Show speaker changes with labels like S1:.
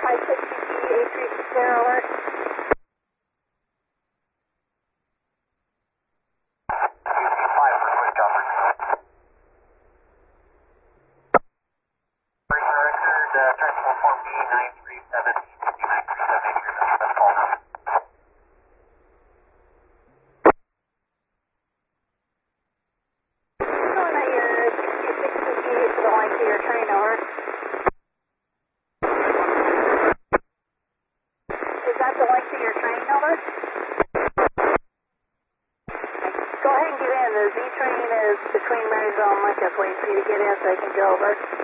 S1: 560 alert.
S2: Transport form B937, that's call now.
S1: Going at your 260 to the length of your train, over. Is that the length of your train, over? Go ahead and get in. The Z train is between Marysville and Lincoln, waiting for you to get in so I can go over.